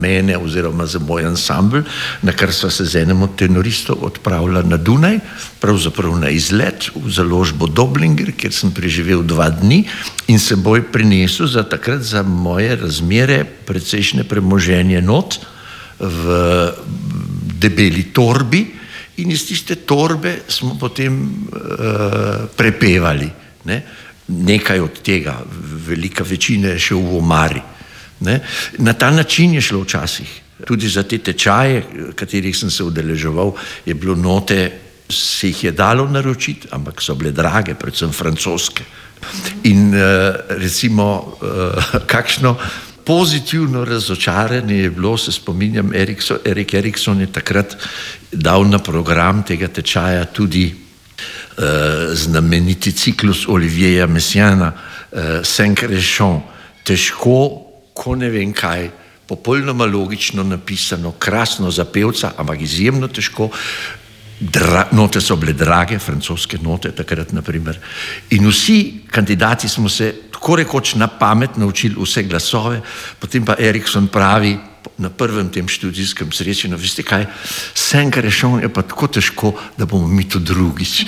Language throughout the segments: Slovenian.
mene oziroma za moj ansambl, na kar sva se z enim od tenoristov odpravila na Dunaj, pravzaprav na izlet v založbo Doblinger, kjer sem preživel 2 dni in seboj prinesel za takrat za moje razmere precejšnje premoženje not v debeli torbi in iz tiste torbe smo potem prepevali. Nekaj od tega, velika večina je še v omari. Na ta način je šlo včasih. Tudi za te tečaje, katerih sem se udeleževal, je bilo note, se jih je dalo naročiti, ampak so bile drage, predvsem francoske. In recimo, kakšno pozitivno razočaranje je bilo, se spominjam, Erik Erikson je takrat dal na program tega tečaja tudi znameniti ciklus Olivierja Messiaena, Cinq-Rechons, težko, ko ne vem kaj, popolnoma logično napisano, krasno za pevca, ampak izjemno težko. Note so bile drage, francoske note takrat naprimer. In vsi kandidati smo se tako rekoč na pamet naučili vse glasove, potem pa Erikson pravi na prvem tem študijskem srečanju, veste kaj, Cinq-Rechons je pa tako težko, da bomo mi to drugič.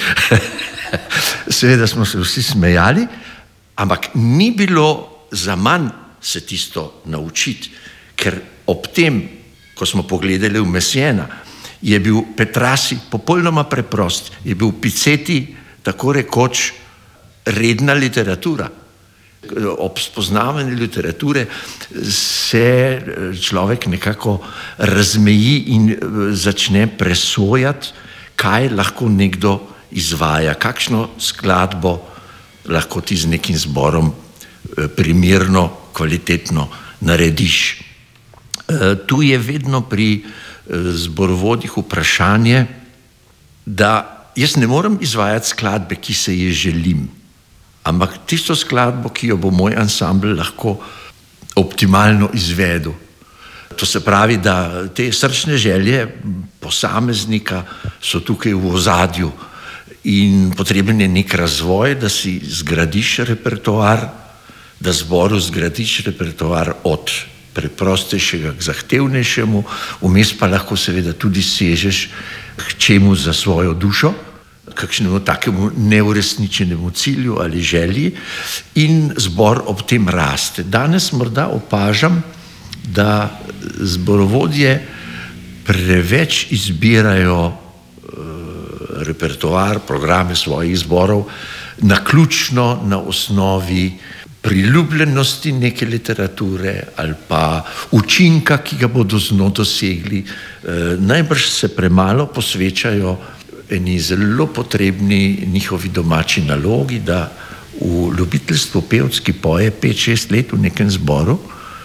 Seveda smo se vsi smejali, ampak ni bilo za manj se tisto naučiti, ker ob tem, ko smo pogledali v Messiaena, je bil Petrasi popolnoma preprost, je bil Pizzeti tako rekoč redna literatura. Ob spoznavanju literature se človek nekako razmeji in začne presojati, kaj lahko nekdo izvaja, kakšno skladbo lahko ti z nekim zborom primerno, kvalitetno narediš. Tu je vedno pri zborovodjih vprašanje, da jaz ne morem izvajati skladbe, ki se je želim, ampak tisto skladbo, ki jo bo moj ansambl lahko optimalno izvedel. To se pravi, da te srčne želje posameznika so tukaj v ozadju in potreben je nek razvoj, da si zgradiš repertoar, da zboru zgradiš repertoar od preprostejšega k zahtevnejšemu, vmes pa lahko seveda tudi sežeš k čemu za svojo dušo, kakšnemu takemu neuresničenemu cilju ali želji in zbor ob tem raste. Danes morda opažam, da zborovodje preveč izbirajo repertoar, programe svojih zborov, naključno na osnovi priljubljenosti neke literature ali pa učinka, ki ga bodo z njo dosegli. Najbrž se premalo posvečajo eni zelo potrebni njihovi domači nalogi, da v ljubiteljstvu pevc, ki poje 5-6 let v nekem zboru,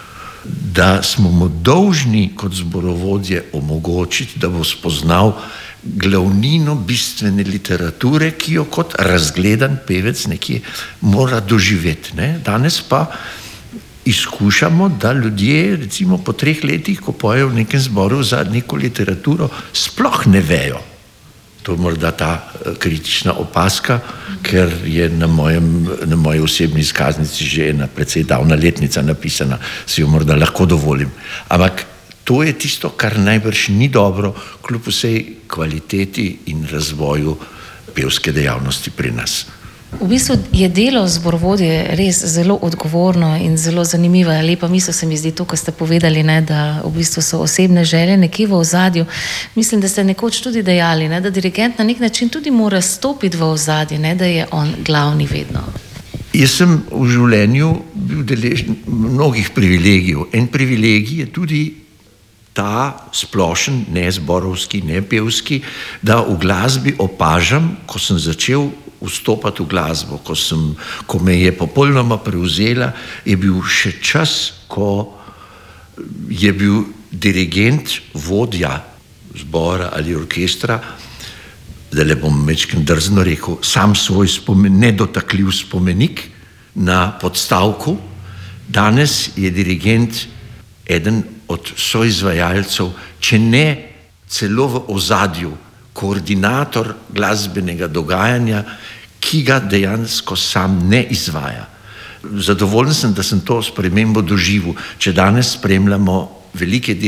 da smo mu dolžni kot zborovodje omogočiti, da bo spoznal glavnino bistvene literature, ki jo kot razgledan pevec nekje mora doživeti. Danes pa izkušamo, da ljudje recimo po 3 letih, ko pojejo v nekem zboru za neko literaturo, sploh ne vejo. To je morda ta kritična opaska, ker je na moji osebni izkaznici že ena precej davna letnica napisana, si jo morda lahko dovolim. Ampak to je tisto, kar najbrž ni dobro, kljub vsej kvaliteti in razvoju pevske dejavnosti pri nas. V bistvu je delo zborovodje res zelo odgovorno in zelo zanimivo. Lepa misel se mi zdi to, ko ste povedali, da v bistvu so osebne želje nekje v ozadju. Mislim, da ste nekoč tudi dejali, da dirigent na nek način tudi mora stopiti v ozadje, da je on glavni vedno. Jaz sem v življenju bil deležen mnogih privilegijev. En privilegij je tudi ta splošen, ne zborovski, ne pevski, da v glasbi opažam, ko sem začel vstopati v glasbo, ko me je popolnoma prevzela, je bil še čas, ko je bil dirigent, vodja zbora ali orkestra, da le bom majčkeno drzno rekel, sam svoj nedotakljiv spomenik na podstavku. Danes je dirigent eden od soizvajalcev, če ne celo v ozadju, koordinator glasbenega dogajanja, ki ga dejansko sam ne izvaja. Zadovoljen sem, da sem to spremembo doživel. Če danes spremljamo velike